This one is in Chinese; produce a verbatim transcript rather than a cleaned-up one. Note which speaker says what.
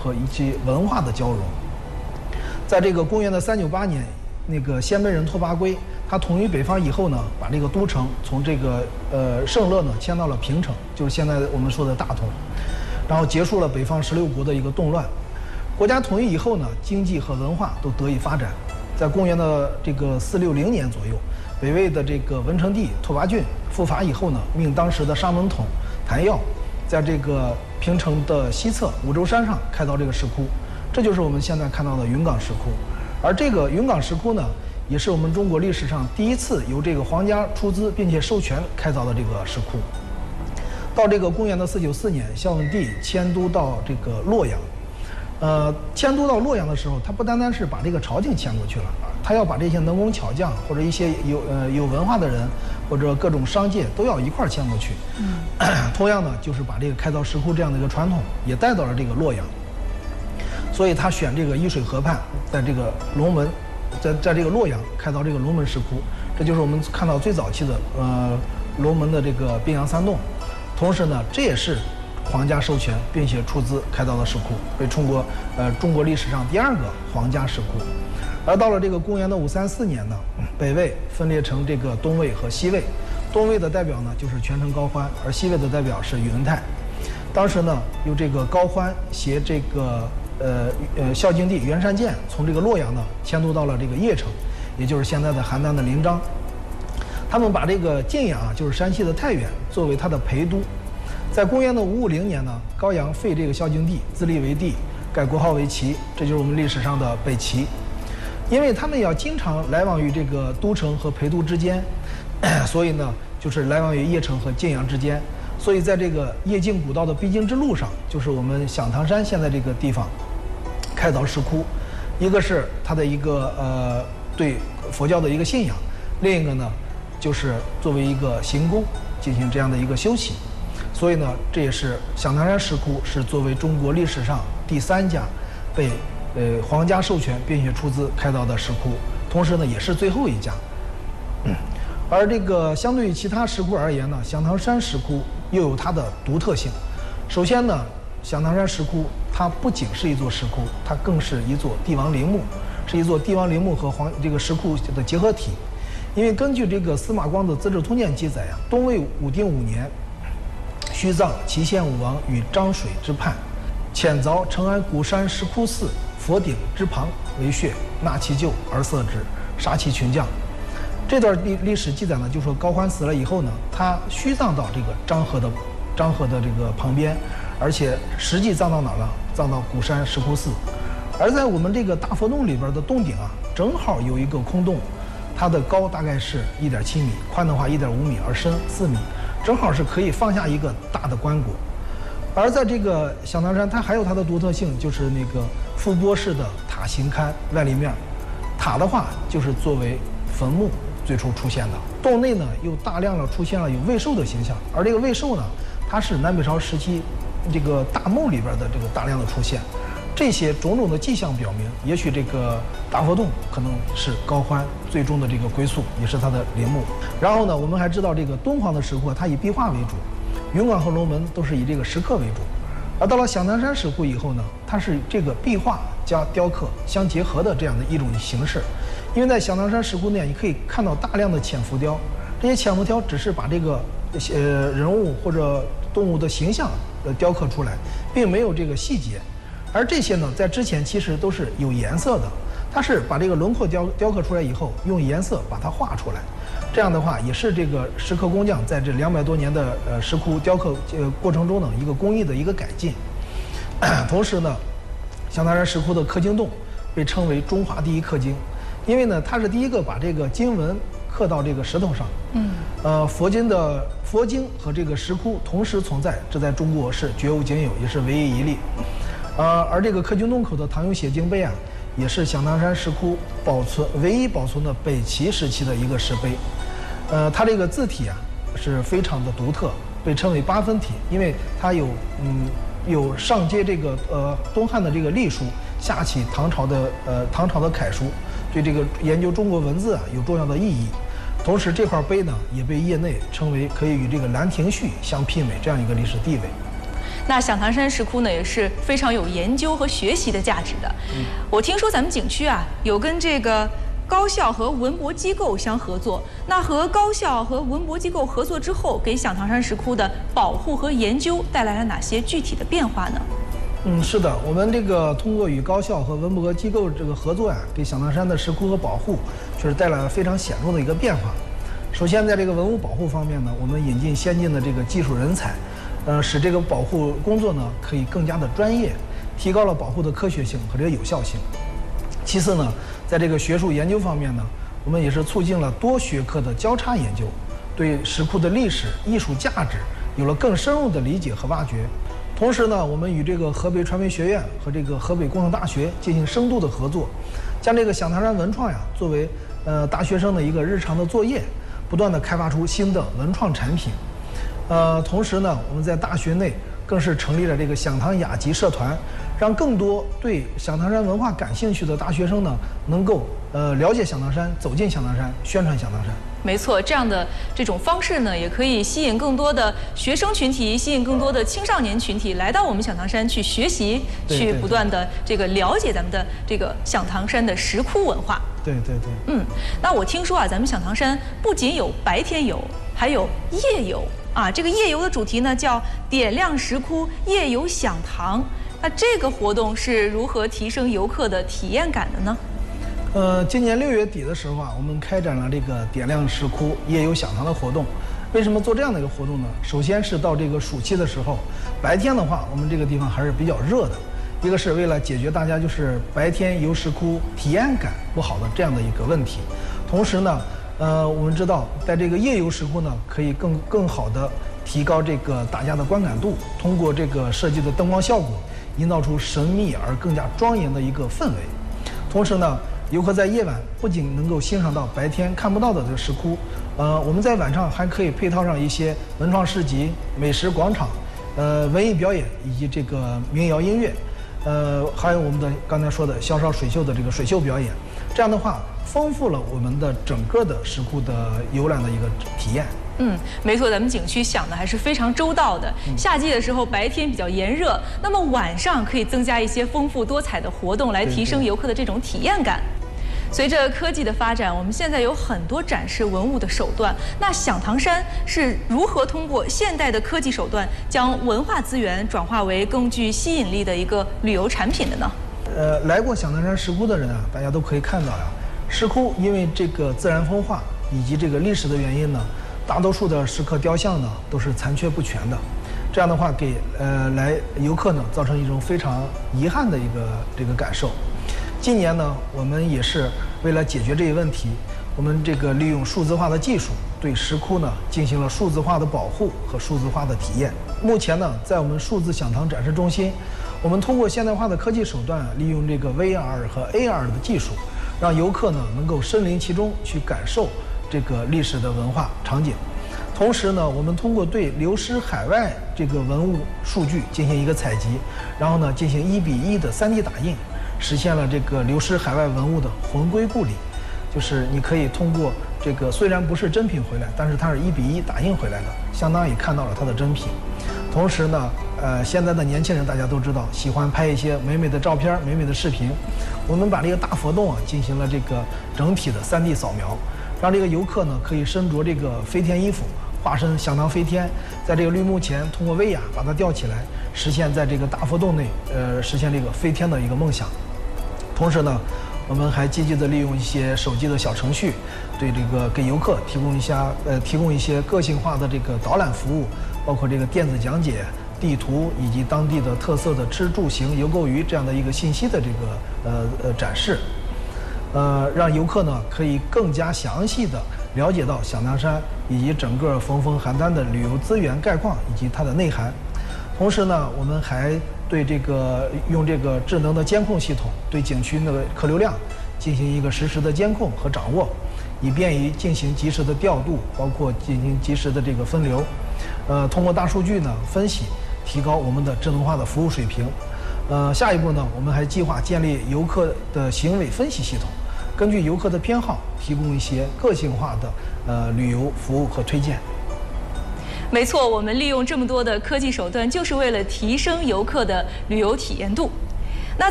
Speaker 1: 和以及文化的交融。在这个公元的三九八年，那个鲜卑人拓跋圭他统一北方以后呢，把这个都城从这个呃盛乐呢迁到了平城，就是现在我们说的大同，然后结束了北方十六国的一个动乱。国家统一以后呢，经济和文化都得以发展。在公元的这个四六零年左右，北魏的这个文成帝拓跋浚复伐以后呢，命当时的沙门统谭耀在这个平城的西侧五洲山上开凿这个石窟，这就是我们现在看到的云冈石窟。而这个云冈石窟呢，也是我们中国历史上第一次由这个皇家出资并且授权开凿的这个石窟。到这个公元的四九四年，孝文帝迁都到这个洛阳。呃，迁都到洛阳的时候，他不单单是把这个朝廷迁过去了啊，他要把这些能工巧匠或者一些有呃有文化的人，或者各种商界都要一块儿迁过去。嗯，同样呢，就是把这个开凿石窟这样的一个传统也带到了这个洛阳。所以他选这个伊水河畔，在这个龙门，在在这个洛阳开凿这个龙门石窟，这就是我们看到最早期的呃龙门的这个宾阳三洞。同时呢，这也是皇家授权并且出资开凿的石窟，为中国呃中国历史上第二个皇家石窟。而到了这个公元的五三四年呢，北魏分裂成这个东魏和西魏，东魏的代表呢就是权臣高欢，而西魏的代表是宇文泰。当时呢，由这个高欢携这个呃呃孝敬帝袁善见从这个洛阳呢迁都到了这个邺城，也就是现在的邯郸的临漳。他们把这个晋阳啊，就是山西的太原，作为他的陪都。在公元的五五零年呢，高阳废这个孝敬帝，自立为帝，改国号为齐，这就是我们历史上的北齐。因为他们要经常来往于这个都城和陪都之间，所以呢，就是来往于邺城和晋阳之间。所以在这个邺晋古道的必经之路上，就是我们响堂山现在这个地方开凿石窟，一个是它的一个呃对佛教的一个信仰，另一个呢就是作为一个行宫进行这样的一个修习。所以呢，这也是响堂山石窟是作为中国历史上第三家被呃皇家授权并且出资开凿的石窟，同时呢也是最后一家。嗯，而这个相对于其他石窟而言呢，响堂山石窟又有它的独特性。首先呢，响堂山石窟它不仅是一座石窟，它更是一座帝王陵墓，是一座帝王陵墓和皇这个石窟的结合体。因为根据这个司马光的《资治通鉴》记载呀、啊，东魏武定五年，虚葬祁县武王与漳水之畔，遣凿承安古山石窟寺佛顶之旁为穴，纳其咎而色之，杀其群将。这段历历史记载呢，就说高欢死了以后呢，他虚葬到这个漳河的漳河的这个旁边，而且实际葬到哪儿了？葬到古山石窟寺。而在我们这个大佛洞里边的洞顶啊，正好有一个空洞，它的高大概是一点七米，宽的话一点五米，而深四米。正好是可以放下一个大的棺椁。而在这个响堂山，它还有它的独特性，就是那个覆钵式的塔形龛外立面。塔的话就是作为坟墓最初出现的，洞内呢又大量的出现了有魏寿的形象，而这个魏寿呢，它是南北朝时期这个大墓里边的这个大量的出现。这些种种的迹象表明，也许这个大佛洞可能是高欢最终的这个归宿，也是他的陵墓。然后呢，我们还知道这个敦煌的石窟，它以壁画为主，云冈和龙门都是以这个石刻为主。而到了响堂山石窟以后呢，它是这个壁画加雕刻相结合的这样的一种形式。因为在响堂山石窟内，你可以看到大量的浅浮雕，这些浅浮雕只是把这个呃人物或者动物的形象呃雕刻出来，并没有这个细节。而这些呢，在之前其实都是有颜色的，它是把这个轮廓雕雕刻出来以后，用颜色把它画出来。这样的话，也是这个石刻工匠在这两百多年的呃石窟雕刻呃过程中呢，一个工艺的一个改进。同时呢，响堂山石窟的刻经洞被称为中华第一刻经，因为呢，它是第一个把这个经文刻到这个石头上。嗯。呃，佛经的佛经和这个石窟同时存在，这在中国是绝无仅有，也是唯一一例。呃，而这个刻经洞口的唐有写经碑啊，也是响堂山石窟保存唯一保存的北齐时期的一个石碑。呃，它这个字体啊是非常的独特，被称为八分体，因为它有嗯有上接这个呃东汉的这个隶书，下起唐朝的呃唐朝的楷书，对这个研究中国文字啊有重要的意义。同时，这块碑呢也被业内称为可以与这个《兰亭序》相媲美这样一个历史地位。
Speaker 2: 那响堂山石窟呢也是非常有研究和学习的价值的。嗯、我听说咱们景区啊有跟这个高校和文博机构相合作，那和高校和文博机构合作之后，给响堂山石窟的保护和研究带来了哪些具体的变化呢？
Speaker 1: 嗯，是的，我们这个通过与高校和文博机构这个合作呀、啊，给响堂山的石窟和保护确实带来了非常显著的一个变化。首先，在这个文物保护方面呢，我们引进先进的这个技术人才，呃，使这个保护工作呢可以更加的专业，提高了保护的科学性和这个有效性。其次呢，在这个学术研究方面呢，我们也是促进了多学科的交叉研究，对石窟的历史、艺术价值有了更深入的理解和挖掘。同时呢，我们与这个河北传媒学院和这个河北工程大学进行深度的合作，将这个响堂山文创呀作为呃大学生的一个日常的作业，不断的开发出新的文创产品。呃，同时呢，我们在大学内更是成立了这个响堂雅集社团，让更多对响堂山文化感兴趣的大学生呢，能够呃了解响堂山，走进响堂山，宣传响堂山。
Speaker 2: 没错，这样的这种方式呢，也可以吸引更多的学生群体，吸引更多的青少年群体来到我们响堂山去学习，去不断的这个了解咱们的这个响堂山的石窟文化。
Speaker 1: 对对对。
Speaker 2: 嗯，那我听说啊，咱们响堂山不仅有白天游，还有夜游啊。这个夜游的主题呢叫“点亮石窟，夜游响堂”。那这个活动是如何提升游客的体验感的呢？
Speaker 1: 呃，今年六月底的时候啊，我们开展了这个点亮石窟、夜游响堂的活动。为什么做这样的一个活动呢？首先是到这个暑期的时候，白天的话，我们这个地方还是比较热的。一个是为了解决大家就是白天游石窟体验感不好的这样的一个问题。同时呢，呃，我们知道在这个夜游石窟呢，可以更更好的提高这个大家的观感度，通过这个设计的灯光效果，营造出神秘而更加庄严的一个氛围。同时呢，游客在夜晚不仅能够欣赏到白天看不到的这个石窟，呃，我们在晚上还可以配套上一些文创市集、美食广场、呃文艺表演以及这个民谣音乐，呃，还有我们的刚才说的萧韶水秀的这个水秀表演。这样的话，丰富了我们的整个的石窟的游览的一个体验。
Speaker 2: 嗯，没错，咱们景区想的还是非常周到的。夏季的时候白天比较炎热，那么晚上可以增加一些丰富多彩的活动，来提升游客的这种体验感。随着科技的发展，我们现在有很多展示文物的手段。那响堂山是如何通过现代的科技手段，将文化资源转化为更具吸引力的一个旅游产品的呢？
Speaker 1: 呃，来过响堂山石窟的人啊，大家都可以看到呀，石窟因为这个自然风化以及这个历史的原因呢，大多数的石刻雕像呢都是残缺不全的。这样的话，给呃来游客呢造成一种非常遗憾的一个这个感受。今年呢，我们也是为了解决这一问题，我们这个利用数字化的技术，对石窟呢进行了数字化的保护和数字化的体验。目前呢，在我们数字响堂展示中心，我们通过现代化的科技手段，利用这个 V R 和 A R 的技术，让游客呢能够身临其中去感受这个历史的文化场景。同时呢，我们通过对流失海外这个文物数据进行一个采集，然后呢进行一比一的 三 D 打印。实现了这个流失海外文物的魂归故里，就是你可以通过这个虽然不是真品回来，但是它是一比一打印回来的，相当于看到了它的真品。同时呢，呃，现在的年轻人大家都知道喜欢拍一些美美的照片、美美的视频，我们把这个大佛洞啊进行了这个整体的 三 D 扫描，让这个游客呢可以身着这个飞天衣服，化身响堂飞天，在这个绿幕前通过威亚把它吊起来，实现在这个大佛洞内，呃，实现这个飞天的一个梦想。同时呢，我们还积极的利用一些手机的小程序，对这个给游客提供一下呃提供一些个性化的这个导览服务，包括这个电子讲解、地图以及当地的特色的吃住行游购娱这样的一个信息的这个呃呃展示，呃，让游客呢可以更加详细的了解到响堂山以及整个峰峰邯郸的旅游资源概况以及它的内涵。同时呢，我们还对这个用这个智能的监控系统，对景区的客流量进行一个实时的监控和掌握，以便于进行及时的调度，包括进行及时的这个分流。呃，通过大数据呢分析，提高我们的智能化的服务水平。呃，下一步呢，我们还计划建立游客的行为分析系统，根据游客的偏好，提供一些个性化的呃旅游服务和推荐。
Speaker 2: 没错，我们利用这么多的科技手段，就是为了提升游客的旅游体验度。